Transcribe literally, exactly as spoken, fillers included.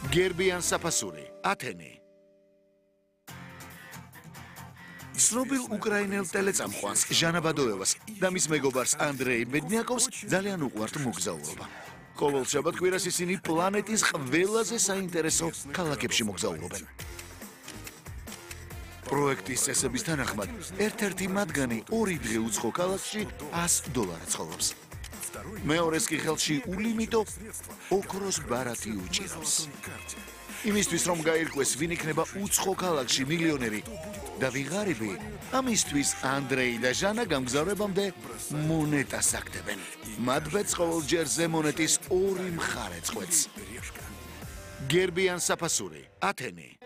გერბიან საფასური, ათენი. ცნობილ უკრაინელ ტელეწამყვანს ჟანა ბადოევას და მის მეგობარს ანდრეი მედნიაკოვს ძალიან უყვართ მოგზაურობა. ყოველ შაბათ-კვირას ისინი პლანეტის ყველაზე საინტერესო ქალაქებში მოგზაურობენ. პროექტის წესების თანახმად, ერთ-ერთი მათგანი ორი დღე უცხო ქალაქში ას დოლარი ცხოვრობს. მეორეს კი ხელში ულიმიტო ოქროს ბარათი უჭირავს. იმისთვის რომ გაირკვეს ვინ იქნება უცხო ქალაქში მილიონერი და ვიღარიბი, ამისთვის ანდრეი და ჟანა გამგზავრებამდე მონეტას აგდებენ. მათ ბედს ყოველ ჯერზე მონეტის ორი მხარე წყვეტს. გერბიან საფასური, ათენი.